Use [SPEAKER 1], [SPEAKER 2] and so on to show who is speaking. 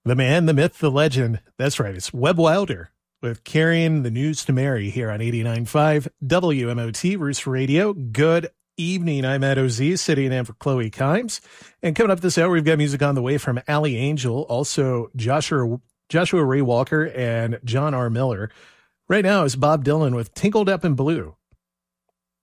[SPEAKER 1] The man, the myth, the legend. That's right. It's Webb Wilder with Carrying the News to Mary here on 89.5 WMOT Rooster Radio. Good evening. I'm Ed Oz, sitting in for Chloe Kimes. And coming up this hour, we've got music on the way from Allie Angel, also Joshua Ray Walker, and John R. Miller. Right now is Bob Dylan with Tinkled Up in Blue.